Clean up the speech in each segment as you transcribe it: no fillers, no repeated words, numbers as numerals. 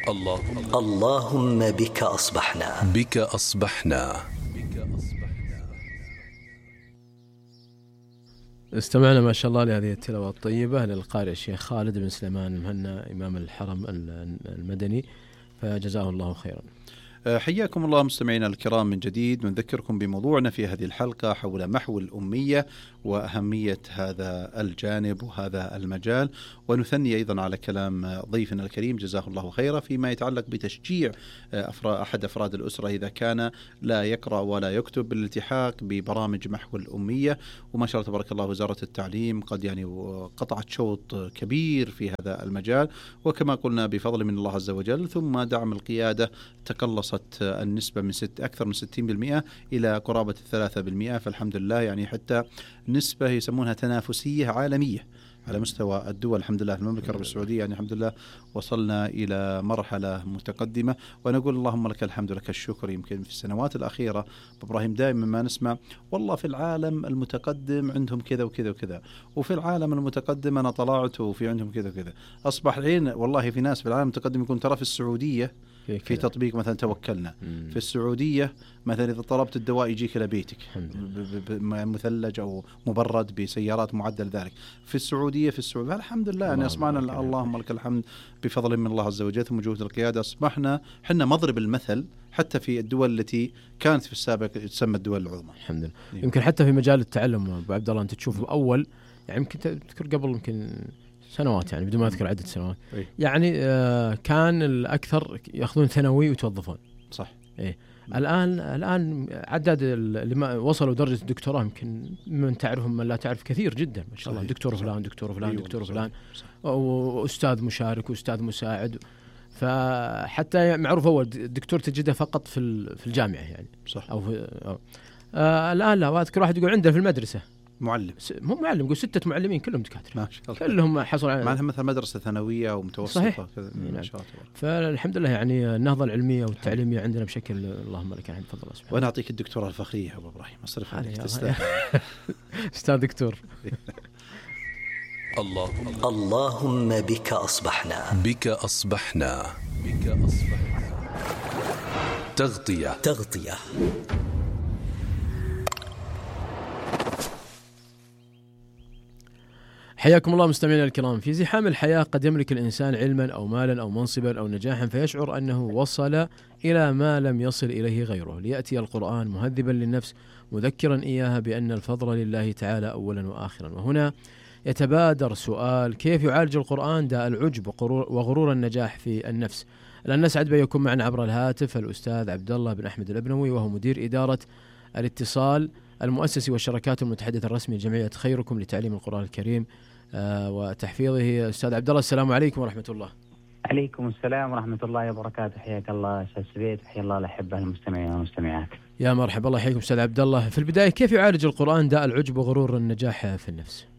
اللهم بك أصبحنا. بك أصبحنا. استمعنا ما شاء الله لهذه التلاوة الطيبة للقارئ الشيخ خالد بن سليمان المهنا إمام الحرم المدني، فجزاه الله خيرا. حياكم الله مستمعينا الكرام من جديد، ونذكركم بموضوعنا في هذه الحلقة حول محو الأمية وأهمية هذا الجانب وهذا المجال، ونثني أيضا على كلام ضيفنا الكريم جزاه الله خيرا فيما يتعلق بتشجيع أحد أفراد الأسرة إذا كان لا يقرأ ولا يكتب بالالتحاق ببرامج محو الأمية. وما شاء الله تبارك الله وزارة التعليم قد قطعت شوط كبير في هذا المجال، وكما قلنا بفضل من الله عز وجل ثم دعم القيادة تقلصت النسبة من أكثر من 60% إلى قرابة 3%، فالحمد لله حتى نسبة يسمونها تنافسية عالمية على مستوى الدول. الحمد لله في المملكة العربية السعودية الحمد لله وصلنا إلى مرحلة متقدمة، ونقول اللهم لك الحمد لك الشكر. يمكن في السنوات الأخيرة إبراهيم دائما ما نسمع والله في العالم المتقدم عندهم كذا وكذا وكذا، وفي العالم المتقدم أنا طلعت وفي عندهم كذا وكذا. أصبح الحين والله في ناس في العالم المتقدم يكون ترى في السعودية في تطبيق مثلا توكلنا في السعودية مثلا إذا طلبت الدواء يجيك إلى بيتك مثلج أو مبرد بسيارات معدل ذلك في السعودية. الحمد لله أصبحنا اللهم لك الحمد بفضل من الله عز وجل وجهود القيادة أصبحنا حنا مضرب المثل حتى في الدول التي كانت في السابق تسمى الدول العظمى. الحمد لله. يمكن حتى في مجال التعلم أبو عبد الله أنت تشوف أول يمكن تذكر قبل يمكن سنوات بدون ما أذكر عدة سنوات كان الأكثر يأخذون ثانوي ويتوظفون صح. الآن عدد اللي ما وصلوا درجة الدكتوراه يمكن من تعرفهم من لا تعرف كثير جدا ما شاء الله. دكتور فلان دكتور فلان دكتور فلان وأستاذ مشارك وأستاذ مساعد، فحتى معروف أول دكتور تجده فقط في الجامعة صح. الآن لا أذكر واحد يقول عنده في المدرسة معلم مو معلم يقول 6 معلمين كلهم دكاترة ما شاء الله كلهم حصلوا على معناها مثل مدرسة ثانوية ومتوسطة كذا ما شاء الله. فالحمد لله النهضة العلمية والتعليمية عندنا بشكل اللهم لك الحمد فضل الله. وأنا أعطيك الدكتوراه الفخرية أبو إبراهيم أصرف عليك أستاذ دكتور. اللهم بك أصبحنا. بك أصبحنا. تغطية. حياكم الله مستمعينا الكرام. في زحام الحياة قد يملك الإنسان علما أو مالا أو منصبا أو نجاحا فيشعر أنه وصل إلى ما لم يصل إليه غيره، ليأتي القرآن مهذبا للنفس مذكرا إياها بأن الفضل لله تعالى أولا وآخرا. وهنا يتبادر سؤال: كيف يعالج القرآن داء العجب وغرور النجاح في النفس؟ الآن نسعد بأن يكون معنا عبر الهاتف الأستاذ عبد الله بن أحمد الأبنوي، وهو مدير إدارة الاتصال المؤسسي والشركات المتحدث الرسمي لجمعية خيركم لتعليم القرآن الكريم وتحفيظه. أستاذ عبد الله السلام عليكم ورحمة الله. عليكم السلام ورحمة الله وبركاته. حياك الله أستاذ سبيت، حيا الله الأحبة المستمعين والمستمعات. يا مرحبا الله يحييكم أستاذ عبد الله. في البداية كيف يعالج القرآن داء العجب وغرور النجاح في النفس؟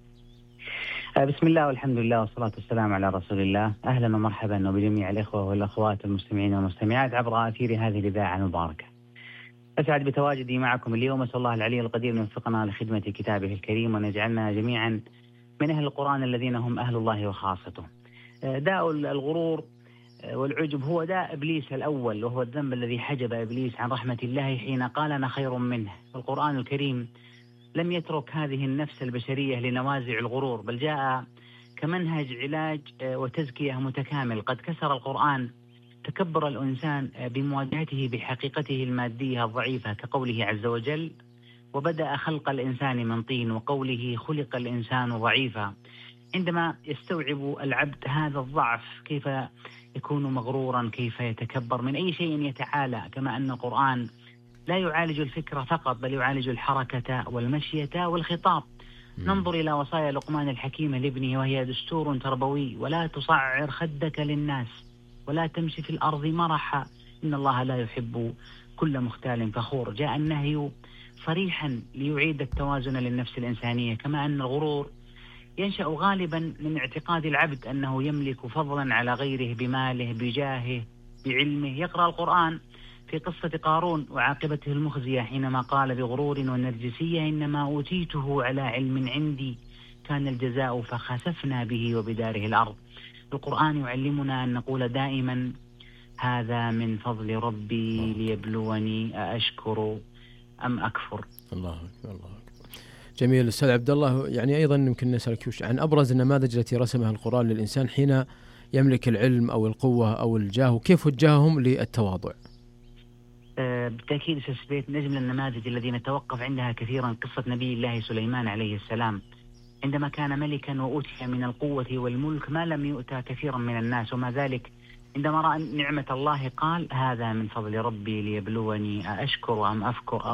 بسم الله والحمد لله والصلاة والسلام على رسول الله. أهلا ومرحبا بجميع الإخوة والأخوات المستمعين والمستمعات عبر أثير هذه الإذاعة المباركة. أسعد بتواجدي معكم اليوم، أسأل الله العلي القدير أن يوفقنا لخدمة كتابه الكريم وأن يجعلنا جميعا من أهل القرآن الذين هم أهل الله وخاصته. داء الغرور والعجب هو داء إبليس الأول، وهو الذنب الذي حجب إبليس عن رحمة الله حين قال أنا خير منه. القرآن الكريم لم يترك هذه النفس البشرية لنوازع الغرور، بل جاء كمنهج علاج وتزكية متكامل. قد كسر القرآن تكبر الإنسان بمواجهته بحقيقته المادية الضعيفة، كقوله عز وجل: وبدأ خلق الإنسان من طين، وقوله خلق الإنسان ضعيفا. عندما يستوعب العبد هذا الضعف كيف يكون مغرورا، كيف يتكبر من أي شيء يتعالى. كما أن القرآن لا يعالج الفكرة فقط، بل يعالج الحركة والمشية والخطاب. ننظر إلى وصايا لقمان الحكيم لابنه وهي دستور تربوي: ولا تصعر خدك للناس ولا تمشي في الأرض مرحا إن الله لا يحب كل مختال فخور. جاء النهي صريحا ليعيد التوازن للنفس الإنسانية. كما أن الغرور ينشأ غالبا من اعتقاد العبد أنه يملك فضلا على غيره بماله بجاهه بعلمه. يقرأ القرآن في قصة قارون وعاقبته المخزية حينما قال بغرور ونرجسية: إنما أوتيته على علم عندي كان الجزاء فخسفنا به وبداره الأرض. القرآن يعلمنا أن نقول دائما هذا من فضل ربي ليبلوني أأشكر أم أكفر. الله أكبر الله أكبر. جميل. أستاذ عبد الله، يعني أيضا يمكن نسألك عن أبرز النماذج التي رسمها القرآن للإنسان حين يملك العلم أو القوة أو الجاه، وكيف وجههم للتواضع؟ بالتأكيد أستاذ سبيت، نجم النماذج الذي نتوقف عندها كثيرا قصة نبي الله سليمان عليه السلام، عندما كان ملكا وأوتي من القوة والملك ما لم يؤتى كثيرا من الناس، وما ذلك عندما رأى نعمة الله قال هذا من فضل ربي ليبلوني أأشكر أم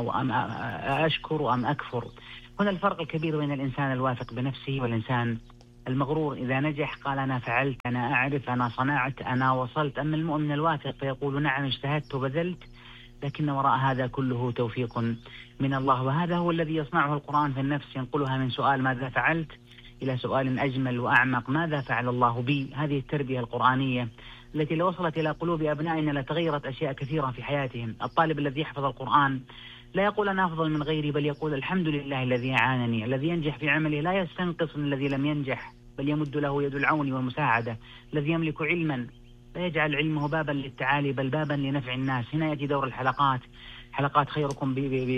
أشكر أم أكفر. هنا الفرق الكبير بين الإنسان الواثق بنفسه والإنسان المغرور. إذا نجح قال أنا فعلت، أنا أعرف، أنا صنعت، أنا وصلت. أما المؤمن الواثق فيقول نعم اجتهدت وبذلت، لكن وراء هذا كله توفيق من الله. وهذا هو الذي يصنعه القرآن في النفس، ينقلها من سؤال ماذا فعلت إلى سؤال أجمل وأعمق، ماذا فعل الله بي؟ هذه التربية القرآنية التي لو وصلت إلى قلوب أبنائنا لتغيرت أشياء كثيرة في حياتهم. الطالب الذي يحفظ القرآن لا يقول أنا أفضل من غيري، بل يقول الحمد لله الذي أعانني. الذي ينجح في عمله لا يستنقص من الذي لم ينجح، بل يمد له يد العون والمساعدة. الذي يملك علما لا يجعل علمه بابا للتعالي بل بابا لنفع الناس. هنا يأتي دور الحلقات، حلقات خيركم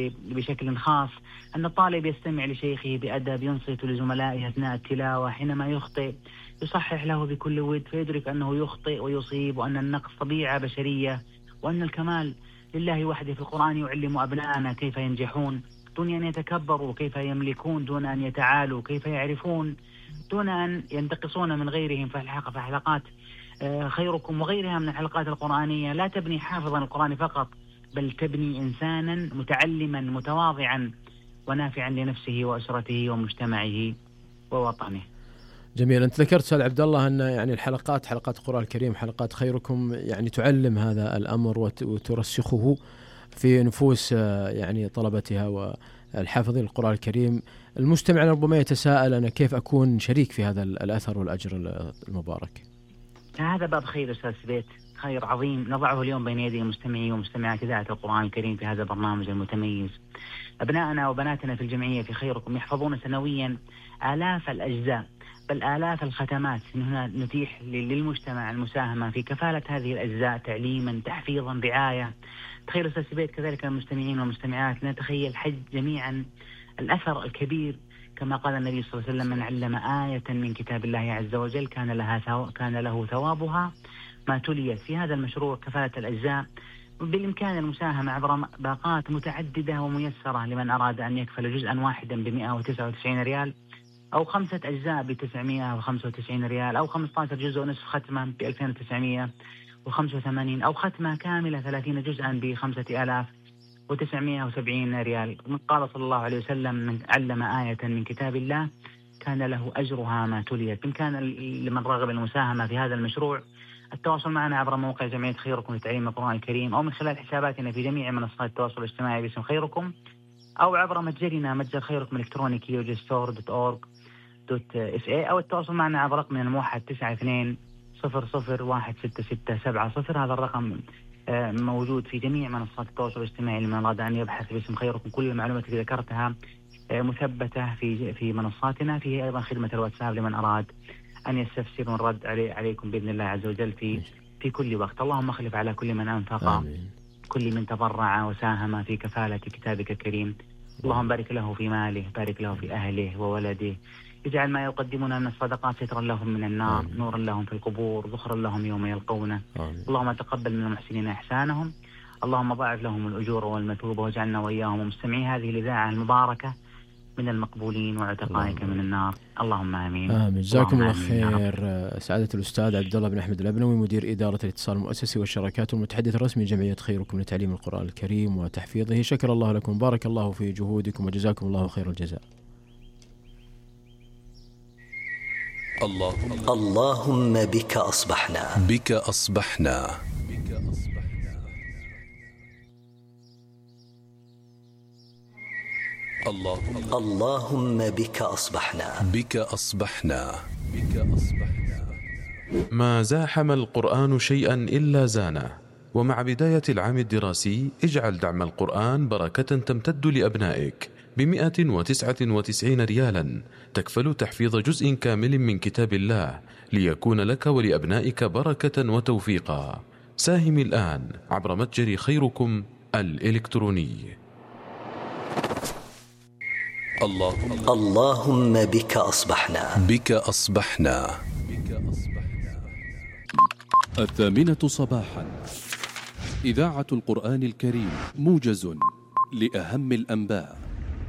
بشكل خاص، أن الطالب يستمع لشيخه بأدب، ينصت لزملائه أثناء التلاوة، حينما يخطئ يصحح له بكل ود، فيدرك أنه يخطئ ويصيب، وأن النقص طبيعة بشرية، وأن الكمال لله وحده. في القرآن يعلم أبناءنا كيف ينجحون دون أن يتكبروا، كيف يملكون دون أن يتعالوا، كيف يعرفون دون أن ينتقصون من غيرهم. فحلقات خيركم وغيرها من الحلقات القرآنية لا تبني حافظا القرآن فقط، بل تبني إنسانا متعلما متواضعا ونافعا لنفسه وأسرته ومجتمعه ووطنه. جميل. أنت ذكرت أستاذ عبد الله أن يعني حلقات القرآن الكريم، حلقات خيركم، يعني تعلم هذا الأمر وترسخه في نفوس يعني طلبتها والحافظين القرآن الكريم. المجتمع ربما يتساءل أنا كيف أكون شريك في هذا الأثر والأجر المبارك؟ هذا باب خير أستاذ سبيت، خير عظيم نضعه اليوم بين يدي المستمعين ومستمعات إذاعة القرآن الكريم في هذا البرنامج المتميز. أبناءنا وبناتنا في الجمعية في خيركم يحفظون سنويا آلاف الأجزاء بل آلاف الختمات. هنا نتيح للمجتمع المساهمة في كفالة هذه الأجزاء تعليما، تحفيظا، رعاية. تخيل أستاذ سبيت كذلك المستمعين والمستمعات نتخيل حج جميعا الأثر الكبير، كما قال النبي صلى الله عليه وسلم من علم آية من كتاب الله عز وجل كان له ثوابها ما تليت. في هذا المشروع كفالة الأجزاء بالإمكان المساهمة عبر باقات متعددة وميسرة لمن أراد أن يكفل جزءا واحدا ب199 ريال، أو 5 أجزاء ب995 ريال، أو 15 جزء ونصف ختمة ب2985، أو ختمة كاملة 30 جزءا ب5970 ريال. قال صلى الله عليه وسلم من علم آية من كتاب الله كان له أجرها ما تليت. بإمكان لمن رغب المساهمة في هذا المشروع التواصل معنا عبر موقع جمعية خيركم لتعليم القرآن الكريم، أو من خلال حساباتنا في جميع منصات التواصل الاجتماعي باسم خيركم، أو عبر متجرنا متجر خيركم الإلكترونيكي www.store.org.sa، أو التواصل معنا عبر رقمنا الموحد 9200166700. هذا الرقم موجود في جميع منصات التواصل الاجتماعي لمن أراد أن يبحث باسم خيركم. كل المعلومات التي ذكرتها مثبتة في منصاتنا. فيه أيضا خدمة الواتساب لمن أراد أن يستفسر ونرد عليكم بإذن الله عز وجل في كل وقت. اللهم اخلف على كل من أنفق، كل من تبرع وساهم في كفالة كتابك الكريم. اللهم بارك له في ماله، بارك له في أهله وولده، اجعل ما يقدمون من الصدقات سترا لهم من النار، نورا لهم في القبور، ذخرا لهم يوم يلقونه. اللهم تقبل من المحسنين إحسانهم، اللهم ضاعف لهم الأجور والمثوبة، واجعلنا وإياهم ومستمعي هذه الإذاعة المباركة من المقبولين وعتقائك من النار. اللهم آمين. آمين. جزاكم الله خير سعادة الأستاذ عبد الله بن أحمد الأبنوي، مدير إدارة الاتصال المؤسسي والشراكات والمتحدث الرسمي لجمعية خيركم لتعليم القرآن الكريم وتحفيظه. شكر الله لكم، بارك الله في جهودكم، وجزاكم الله خير الجزاء. اللهم بك أصبحنا، بك أصبحنا. اللهم بك أصبحنا، بك أصبحنا. ما زاحم القرآن شيئا إلا زانه. ومع بداية العام الدراسي اجعل دعم القرآن بركة تمتد لأبنائك ب199 ريالا، تكفل تحفيظ جزء كامل من كتاب الله ليكون لك ولأبنائك بركة وتوفيقا. ساهم الآن عبر متجر خيركم الإلكتروني. اللهم بك أصبحنا. بك أصبحنا. 8:00 صباحا، إذاعة القرآن الكريم، موجز لأهم الأنباء.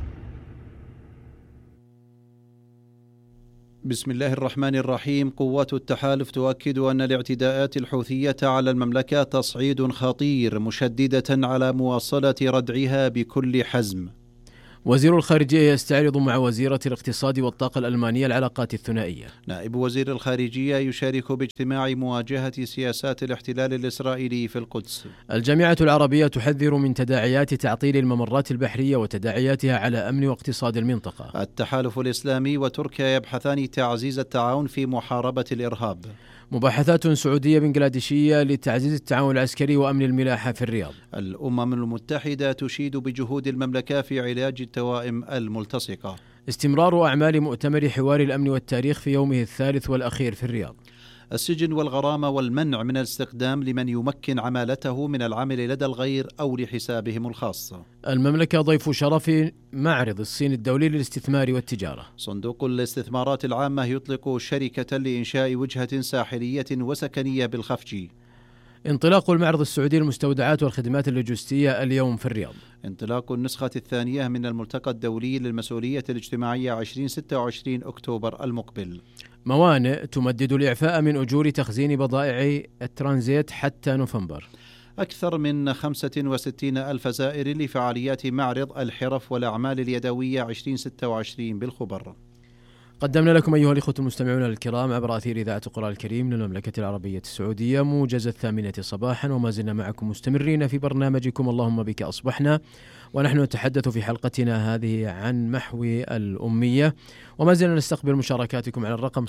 بسم الله الرحمن الرحيم. قوات التحالف تؤكد أن الاعتداءات الحوثية على المملكة تصعيد خطير، مشددة على مواصلة ردعها بكل حزم. وزير الخارجية يستعرض مع وزيرة الاقتصاد والطاقة الألمانية العلاقات الثنائية. نائب وزير الخارجية يشارك باجتماع مواجهة سياسات الاحتلال الإسرائيلي في القدس. الجامعة العربية تحذر من تداعيات تعطيل الممرات البحرية وتداعياتها على أمن واقتصاد المنطقة. التحالف الإسلامي وتركيا يبحثان تعزيز التعاون في محاربة الإرهاب. مباحثات سعودية بنغلاديشية لتعزيز التعاون العسكري وأمن الملاحة في الرياض. الأمم المتحدة تشيد بجهود المملكة في علاج التوائم الملتصقة. استمرار أعمال مؤتمر حوار الأمن والتاريخ في يومه الثالث والأخير في الرياض. السجن والغرامة والمنع من الاستخدام لمن يمكن عمالته من العمل لدى الغير أو لحسابهم الخاص. المملكة ضيف شرف معرض الصين الدولي للاستثمار والتجارة. صندوق الاستثمارات العامة يطلق شركة لإنشاء وجهة ساحلية وسكنية بالخفجي. انطلاق المعرض السعودي للمستودعات والخدمات اللوجستية اليوم في الرياض. انطلاق النسخة الثانية من الملتقى الدولي للمسؤولية الاجتماعية 2026 أكتوبر المقبل. موانئ تمدد الإعفاء من أجور تخزين بضائع الترانزيت حتى نوفمبر. أكثر من 65 ألف زائر لفعاليات معرض الحرف والأعمال اليدوية 2026 بالخبر. قدمنا لكم أيها الإخوة المستمعون الكرام عبر أثير إذاعة القرآن الكريم للمملكة العربية السعودية موجز 8 صباحا، وما زلنا معكم مستمرين في برنامجكم اللهم بك أصبحنا، ونحن نتحدث في حلقتنا هذه عن محو الأمية، وما زلنا نستقبل مشاركاتكم على الرقم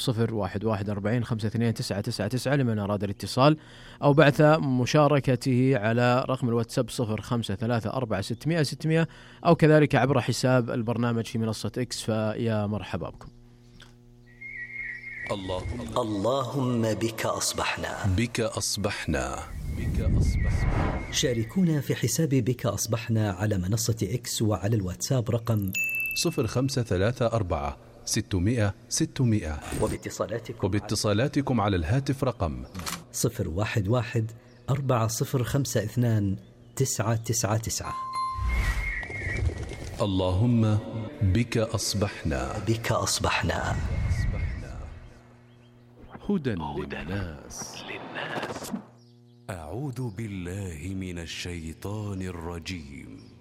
01140529999 لمن أراد الاتصال أو بعث مشاركته على رقم الواتساب 0534600600 أو كذلك عبر حساب البرنامج في منصة إكس، فيا مرحبا بكم. اللهم بك أصبحنا. بك أصبحنا. شاركونا في حساب بك أصبحنا على منصة إكس وعلى الواتساب رقم 0534600600 وباتصالاتكم على الهاتف رقم 01140529999. اللهم بك أصبحنا. بك أصبحنا. هدى للناس. أعوذ بالله من الشيطان الرجيم.